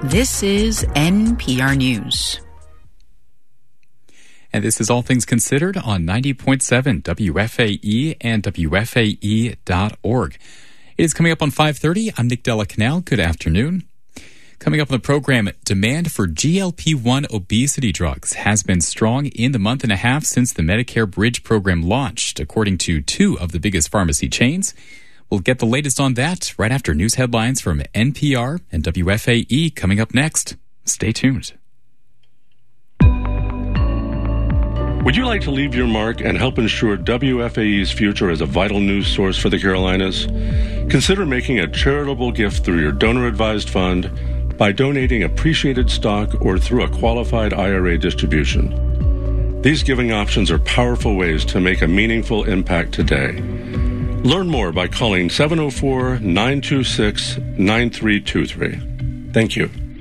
This is NPR News. And this is All Things Considered on 90.7 WFAE and WFAE.org. It is coming up on 5:30. I'm Nick Della Canal. Good afternoon. Coming up on the program, demand for GLP-1 obesity drugs has been strong in the month and a half since the Medicare Bridge program launched, according to two of the biggest pharmacy chains. We'll get the latest on that right after news headlines from NPR and WFAE coming up next. Stay tuned. Would you like to leave your mark and help ensure WFAE's future as a vital news source for the Carolinas? Consider making a charitable gift through your donor-advised fund by donating appreciated stock or through a qualified IRA distribution. These giving options are powerful ways to make a meaningful impact today. Learn more by calling 704-926-9323. Thank you.